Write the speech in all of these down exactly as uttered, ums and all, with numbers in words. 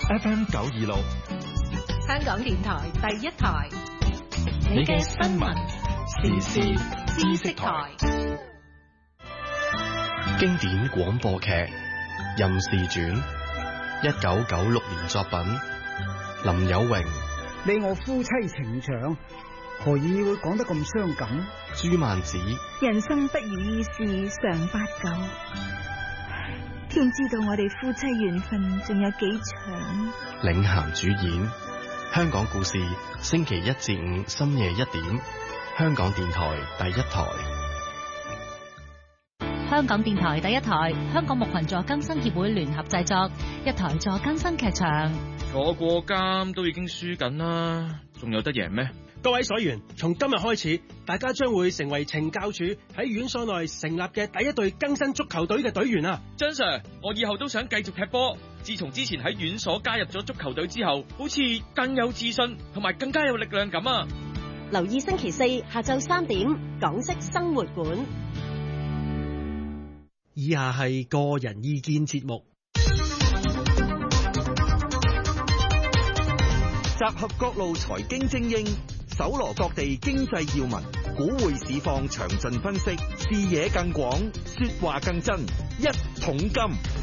F M 九二六， 香港電台第一台， 你嘅新聞時事知識台。經典廣播劇《任氏傳》，一九九六年作品，林有榮。 你我夫妻情長，何以會講得咁傷感？ 朱曼子。 人生不如意事常八九，天知道我哋夫妻緣分仲有幾長。 領銜主演，香港故事，星期一至五深夜一點，香港電台第一台。 香港電台第一台，香港木群助更生協會聯合製作，一台助更生劇場。 坐過監都已經輸緊啦，仲有得贏咩？ 各位所員，從今日開始，大家將會成為懲教署喺院所內成立嘅第一隊更新足球隊嘅隊員啊！ 張 Sir， 我以後都想繼續踢波。自從之前喺院所加入咗足球隊之後，好似更有自信同埋更加有力量咁啊！ 留意星期四下晝三點，港式生活館。 以下係個人意見節目， 集合各路財經精英，搜羅各地經濟要聞，股匯市況詳盡分析，視野更廣，說話更真，一桶金。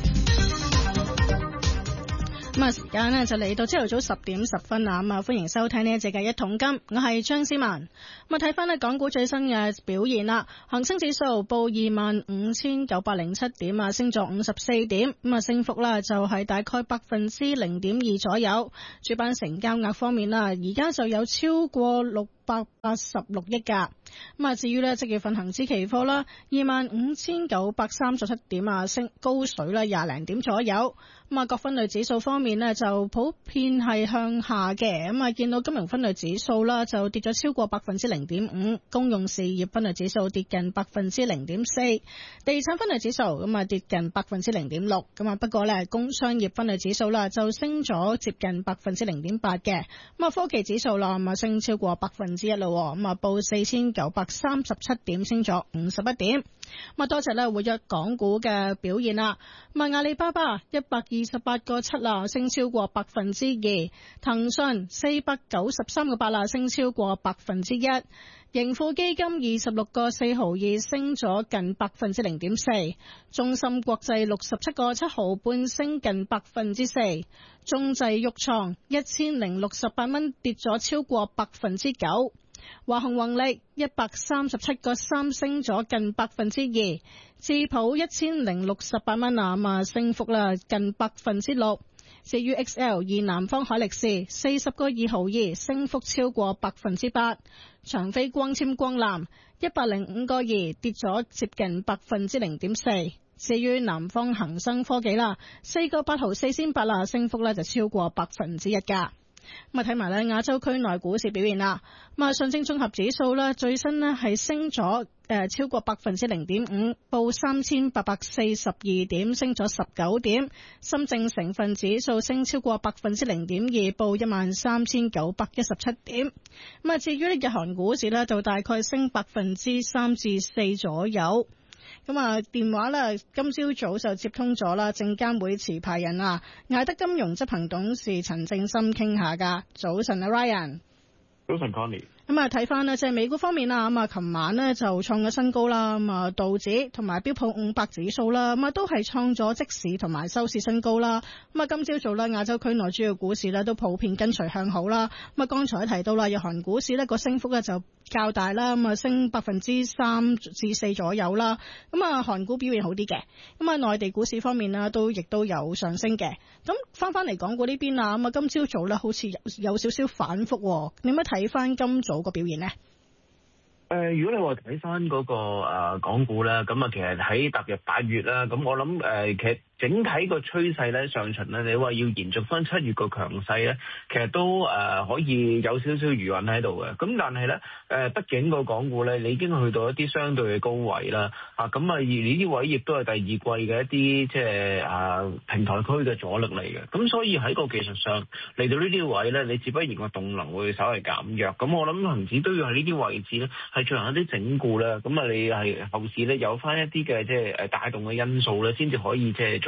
咁啊，時間呢就嚟到朝頭早十點十分啦，咁啊歡迎收聽呢一節嘅一桶金，我係張思文。咁啊睇翻呢港股最新嘅表現啦，恒生指數報二萬五千九百零七點啊，升咗五十四點，咁啊升幅啦就係大概百分之零點二左右。主板成交額方面啦，而家就有超過六百八十六億噶。咁啊至於呢即月份恒指期貨啦，二萬五千九百三十七點啊，升高水啦廿零點左右。咁啊各分類指數方面呢就普遍係向下嘅，咁啊見到金融分類指數啦就跌咗超過百分之零點五，公用事業分類指數跌近百分之零點四，地產分類指數咁啊跌近百分之零點六，咁啊不過呢工商業分類指數啦就升咗接近百分之零點八嘅，咁啊科技指數啦咁啊升超過百分之一咯，咁啊報四千九百三十七點，升咗五十一點。咁啊多謝咧活躍港股嘅表現啦，咁啊阿里巴巴一百二十八個七啦，升超過百分之二；騰訊四百九十三個八啦，升超過百分之一；盈富基金二十六個四毫二，升咗近百分之零點四；中芯國際六十七個七毫半，升近百分之四；中製鬱創一千零六十八蚊，跌咗超過百分之九。華虹宏力一百三十七個三，升咗近百分之二，智普一千零六十八蚊啊嘛，升幅啦近百分之六。至於 X L 以南方海力士四十個二毫二，升幅超過百分之八。長飛光纖光纜一百零五個二，跌咗接近百分之零點四。至於南方恒生科技啦，四個八毫四仙八啦，升幅咧就超過百分之一噶。咁啊睇埋咧亞洲區內股市表現啦，咁啊上證綜合指數咧最新咧係升咗誒超過百分之零點五，報三千八百四十二點，升咗十九點。深證成分指數升超過百分之零點二，報一萬三千九百一十七點。咁啊至於呢日韓股市咧就大概升百分之三至四左右。咁啊，電話咧，今朝早就接通咗啦，證監會持牌人啊，艾德金融執行董事陳正深傾下噶。早晨啊 ，Ryan。 早晨 ，Connie。 咁啊，睇翻呢，即係美股方面啦，咁啊，琴晚呢就創咗新高啦，咁啊，道指同埋標普五百指數啦，咁啊，都係創咗即市同埋收市新高啦。咁啊，今朝早咧，亞洲區內主要股市咧都普遍跟隨向好啦。咁啊，剛才提到啦，日韓股市呢個升幅咧就較大啦，咁啊，升百分之三至四左右啦。咁啊，韓股表現好啲嘅。咁啊，內地股市方面呢都亦都有上升嘅。咁翻翻嚟港股呢邊啊，咁啊，今朝早咧好似有有少少反覆。你乜睇翻今早個表現呢？ 誒、呃，如果你話睇翻嗰個誒、呃、港股咧，咁啊，其實喺踏入八月啦，咁我諗誒、呃，其實整體個趨勢咧，上旬咧，你話要延續翻七月個強勢咧，其實都誒、呃、可以有少少餘韻喺度嘅。咁但係咧，誒、呃，畢竟個港股咧，你已經去到一啲相對嘅高位啦，啊，咁啊，而呢啲位亦都係第二季嘅一啲即係啊平台區嘅阻力嚟嘅。咁所以喺個技術上嚟到呢啲位咧，你自不然個動能會稍為減弱。咁我諗恆指都要喺呢啲位置咧，係進行一啲整固啦。咁啊，你係後市咧有翻一啲嘅即係誒帶動嘅因素咧，先至可以即係再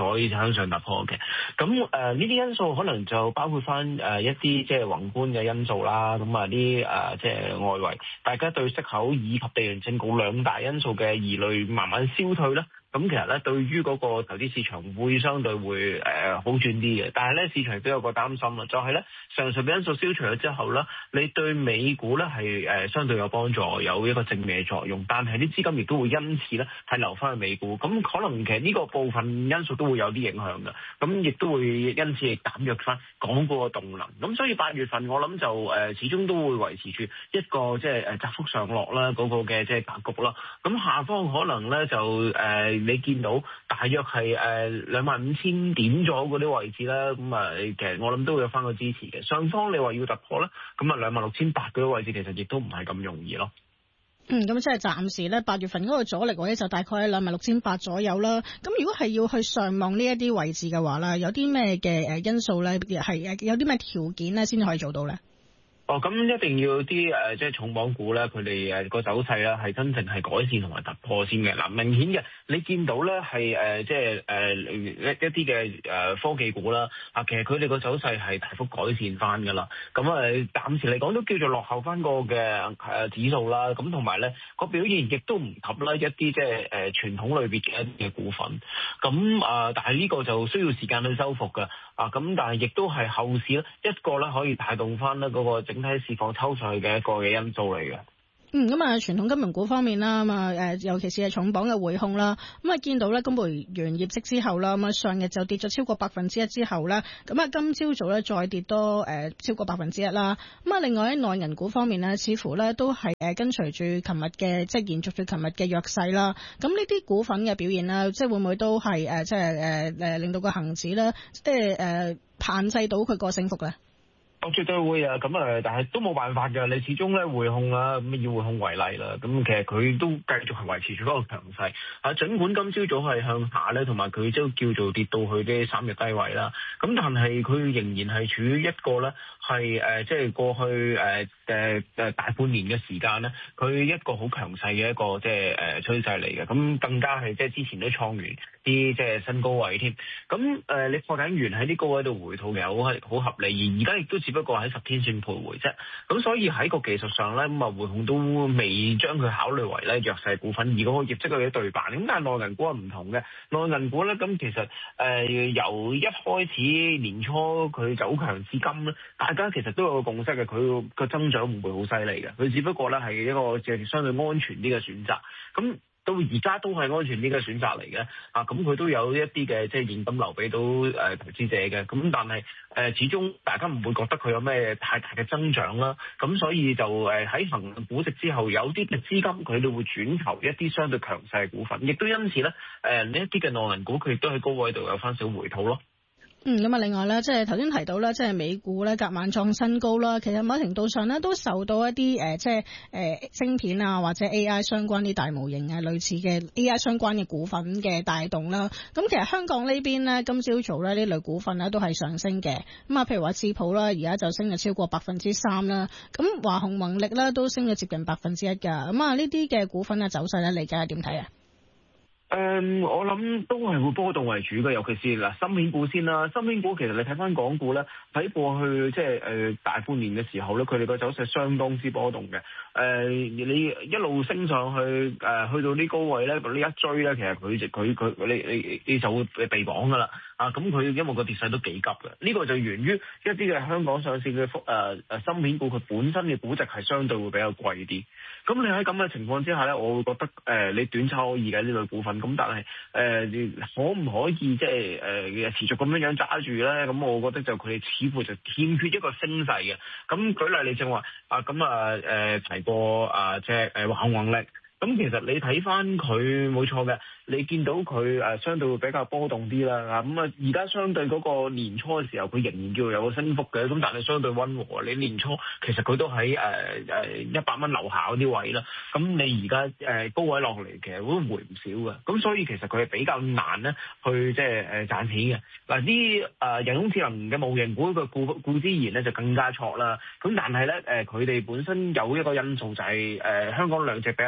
再向上突破嘅。咁誒呢啲因素可能就包括翻誒一啲即係宏觀嘅因素啦。咁啊啲誒即係外圍，大家對息口以及地緣政局兩大因素嘅疑慮慢慢消退啦。咁其實咧，對於嗰個投資市場會相對會誒、呃、好轉啲嘅，但係咧市場亦都有個擔心啦，就係、是、咧上述嘅因素消除咗之後咧，你對美股咧係誒相對有幫助，有一個正面嘅作用，但係啲資金亦都會因此咧係流翻去美股，咁可能其實呢個部分因素都會有啲影響嘅，咁亦都會因此亦減弱翻港股嘅動能。咁所以八月份我諗就誒、呃、始終都會維持住一個即係誒窄幅上落啦嗰個嘅即係格局啦。咁下方可能咧就誒。呃你見到大約係誒兩萬五千點咗嗰啲位置啦，咁啊其實我諗都會有翻個支持嘅。上方你話要突破咧，咁啊兩萬六千八嗰啲位置其實亦都唔係咁容易咯。 嗯，咁即係暫時咧，八月份嗰個阻力位就大概喺兩萬六千八左右啦。咁如果係要去上望呢一啲位置嘅話咧，有啲咩嘅誒因素咧，係誒有啲咩條件咧先可以做到咧？ 哦，咁一定要啲誒、呃，即係重磅股咧，佢哋誒個走勢咧係真正係改善同埋突破先嘅。嗱、呃，明顯嘅，你見到咧係誒，即係誒、呃、一一啲嘅誒科技股啦，啊，其實佢哋個走勢係大幅改善翻㗎啦。咁啊，暫時嚟講都叫做落後翻個嘅誒指數啦。咁同埋咧個表現亦都唔及啦一啲即係誒傳統類別嘅一啲嘅股份。咁啊、呃，但係呢個就需要時間去修復㗎。啊，咁但係亦都係後市咧一個咧可以帶動翻咧嗰個整體市況抽上去嘅一個嘅因素嚟嘅。 嗯，咁啊，傳統金融股方面啦，咁啊，誒，尤其是係重磅嘅匯控啦，咁啊，見到咧公布完業績之後啦，咁啊，上日就跌咗超過百分之一之後咧，咁啊，今朝早咧再跌多誒超過百分之一啦。咁啊，另外喺內銀股方面咧，似乎咧都係誒跟隨住琴日嘅，即係延續住琴日嘅弱勢啦。咁呢啲股份嘅表現啦，即係會唔會都係誒，即係誒誒，令到個恒指咧，即係誒限制到佢個升幅咧？ 我絕對會啊，咁啊，但係都冇辦法㗎。你始終咧匯控啦，咁以匯控為例啦，咁其實佢都繼續係維持住嗰個強勢。啊，儘管今朝早係向下咧，同埋佢都叫做跌到去啲三日低位啦。咁但係佢仍然係處於一個咧係誒，即係過去誒誒誒大半年嘅時間咧，佢一個好強勢嘅一個即係誒趨勢嚟嘅。咁更加係即係之前都創完啲即係新高位添。咁誒、呃，你破緊完喺啲高位度回吐嘅，好係好合理。而而家亦都只不過喺十天線徘徊啫，咁所以喺個技術上咧，咁啊匯控都未將佢考慮為咧弱勢股份，而嗰個業績佢嘅對版。咁但係內銀股係唔同嘅，內銀股咧咁其實誒、呃、由一開始年初佢走強至今咧，大家其實都有個共識嘅，佢個增長唔會好犀利嘅，佢只不過咧係一個即係相對安全啲嘅選擇。咁到而家都係安全啲嘅選擇嚟嘅，啊咁佢都有一啲嘅即係現金流俾到誒投資者嘅，咁但係誒、呃、始終大家唔會覺得佢有咩太大嘅增長啦，咁所以就誒喺衡估值之後，有啲嘅資金佢哋會轉投一啲相對強勢嘅股份，亦都因此咧誒呢一啲嘅內銀股佢亦都喺高位度有翻少回吐咯。 嗯，咁啊，另外咧，即係頭先提到咧，即係美股咧隔晚創新高啦。其實某程度上咧，都受到一啲誒、呃，即係誒、呃、芯片啊，或者 A I 相關啲大模型啊，類似嘅 A I 相關嘅股份嘅帶動啦。咁其實香港呢邊咧，今朝早咧呢類股份咧都係上升嘅。咁啊，譬如話智普啦，而家就升咗超過百分之三啦。咁華虹宏力咧都升咗接近百分之一㗎。咁啊，呢啲嘅股份嘅走勢咧，你而家係點睇啊？ 誒、嗯，我諗都係會波動為主嘅，尤其是嗱芯片股先啦。芯片股其實你睇翻港股咧，喺過去即係誒大半年嘅時候咧，佢哋個走勢相當之波動嘅。誒、呃，你一路升上去，誒、呃、去到呢高位咧，呢一追咧，其實佢佢佢你你你就會被綁噶啦。啊，咁佢因為個跌勢都幾急嘅，呢、這個就源於一啲嘅香港上市嘅誒誒芯片股，佢本身嘅估值係相對會比較貴啲。咁你喺咁嘅情況之下咧，我會覺得誒、呃、你短炒可以嘅呢類股份。咁但係誒、呃，可唔可以即係誒持續咁樣樣揸住咧？咁我覺得就佢哋似乎就欠缺一個升勢嘅。咁舉例你正話啊，咁啊誒提過啊，即係誒華虹宏力。咁其實你睇翻佢冇錯嘅，你見到佢誒相對會比較波動啲啦。咁啊，而家相對嗰個年初嘅時候，佢仍然叫做有個升幅嘅。咁但係相對溫和，你年初其實佢都喺誒誒一百蚊樓下嗰啲位啦。咁你而家誒高位落嚟，其實會回唔少嘅。咁所以其實佢係比較難咧，去即係誒賺錢嘅。嗱啲誒人工智能嘅模型股嘅固固之然咧就更加錯啦。咁但係咧誒佢哋本身有一個因素就係、是、誒、呃、香港兩隻比較即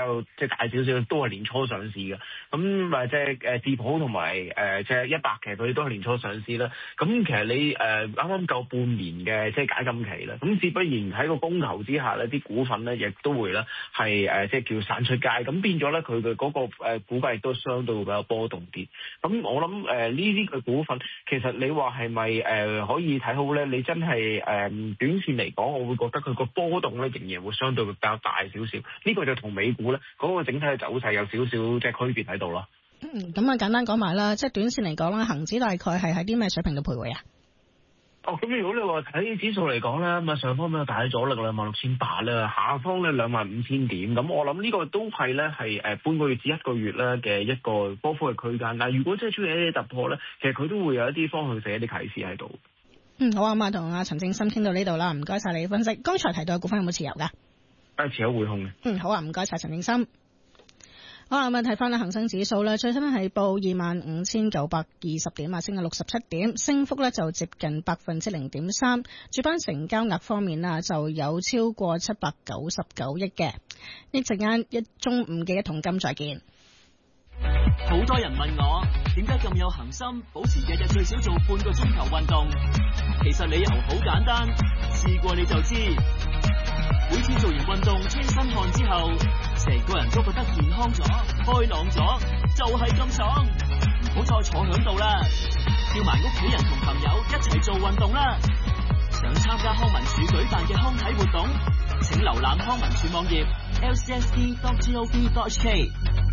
即係大少少都係年初上市嘅。咁誒即係誒智普同埋誒即係一百，其實佢哋都係年初上市啦。咁其實你誒啱啱夠半年嘅即係解禁期啦。咁自不然喺個供求之下咧，啲股份咧亦都會咧係誒即係叫散出街。咁變咗咧佢嘅嗰個誒股價亦都相對會比較波動啲。咁我諗誒呢啲嘅股份其實你話係咪誒可以睇好咧？你真係誒、呃、短線嚟講，我會覺得佢個波動咧仍然會相對會比較大少少。呢、這個就同美股咧嗰、那個整體嘅走勢有少少即係區別喺度咯。 嗯，咁啊簡單講埋啦，即係短線嚟講啦，恒指大概係喺啲咩水平度徘徊啊？ 哦，咁如果你話睇指數嚟講咧，咁啊上方咧大阻力兩萬六千八啦，下方咧兩萬五千點，咁我諗呢個都係咧係誒半個月至一個月咧嘅一個波幅嘅區間。但係如果真係出現一啲突破咧，其實佢都會有一啲方向性一啲啟示喺度。 嗯，好啊，咁啊同阿陳正深傾到呢度啦，唔該晒你分析。剛才提到嘅股份有冇持有噶？ 誒，持有匯控嘅。嗯， 好啊，唔該晒陳正深。好啦，咁啊睇翻咧恒生指數咧，最新係報二萬五千九百二十點啊，升咗六十七點，升幅咧就接近百分之零點三。主板成交額方面啊，就有超過七百九十九億嘅。一陣間一中午嘅一桶金再見。 好多人問我點解咁有恒心，保持日日最少做半個鐘頭運動。其實理由好簡單，試過你就知。每次做完運動出身汗之後，成個人都覺得健康咗、開朗咗，就係咁爽。唔好再坐響度啦，叫埋屋企人同朋友一齊做運動啦。想參加康文署舉辦嘅康體活動，請瀏覽康文署網頁 l c s d dot gov dot h k。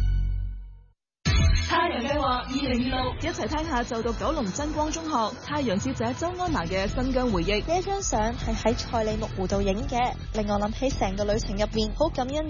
太陽計劃二零二六，一齊聽下就讀九龍真光中學太陽節者周安娜嘅新疆回憶。 呢一張相係喺賽里木湖度影嘅，令我諗起成個旅程入面好感恩。